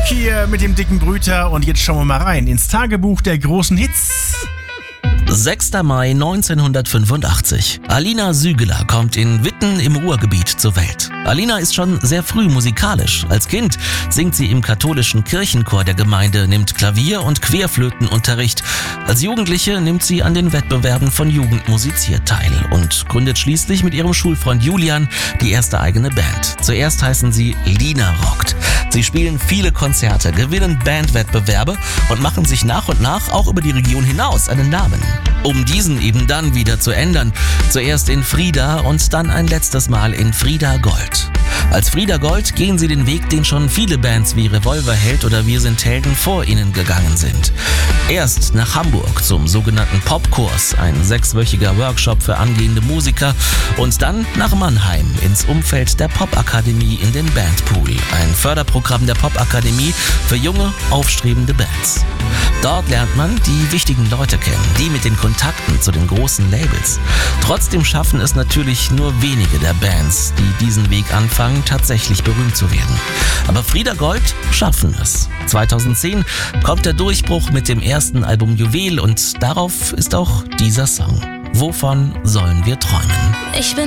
hier mit dem dicken Brüter und jetzt schauen wir mal rein ins Tagebuch der großen Hits. 6. Mai 1985. Alina Sügeler kommt in Witten im Ruhrgebiet zur Welt. Alina ist schon sehr früh musikalisch. Als Kind singt sie im katholischen Kirchenchor der Gemeinde, nimmt Klavier- und Querflötenunterricht. Als Jugendliche nimmt sie an den Wettbewerben von Jugend musiziert teil und gründet schließlich mit ihrem Schulfreund Julian die erste eigene Band. Zuerst heißen sie Lina Rockt. Sie spielen viele Konzerte, gewinnen Bandwettbewerbe und machen sich nach und nach auch über die Region hinaus einen Namen. Um diesen eben dann wieder zu ändern. Zuerst in Frida und dann ein letztes Mal in Frida Gold. Als Frida Gold gehen sie den Weg, den schon viele Bands wie Revolverheld oder Wir sind Helden vor ihnen gegangen sind. Erst nach Hamburg zum sogenannten Popkurs, ein 6-wöchiger Workshop für angehende Musiker, und dann nach Mannheim ins Umfeld der Popakademie in den Bandpool, ein Förderprogramm der Popakademie für junge, aufstrebende Bands. Dort lernt man die wichtigen Leute kennen, die mit den Kontakten zu den großen Labels. Trotzdem schaffen es natürlich nur wenige der Bands, die diesen Weg anfangen, tatsächlich berühmt zu werden. Aber Frida Gold schaffen es. 2010 kommt der Durchbruch mit dem ersten Album Juwel und darauf ist auch dieser Song. Wovon sollen wir träumen? Ich bin